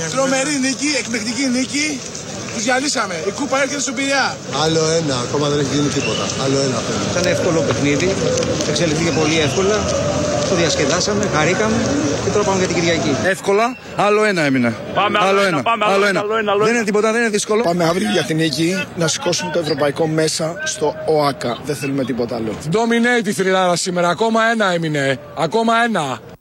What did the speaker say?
Τρομερή νίκη, εκπληκτική νίκη. Τους διαλύσαμε. Η κούπα έρχεται στον Πειραιά. Άλλο ένα, ακόμα δεν έχει γίνει τίποτα. Άλλο ένα θέμα. Ήταν εύκολο παιχνίδι. Εξελιχθήκε πολύ εύκολα. Το διασκεδάσαμε, χαρήκαμε και τώρα πάμε για την Κυριακή. Εύκολα, άλλο ένα έμεινε. Πάμε άλλο ένα. Δεν είναι τίποτα, δεν είναι δύσκολο. Πάμε αύριο για την νίκη να σηκώσουμε το ευρωπαϊκό μέσα στο ΟΑΚΑ. Δεν θέλουμε τίποτα άλλο. Dominate η θρυλάρα σήμερα. Ακόμα ένα έμεινε. Ακόμα ένα.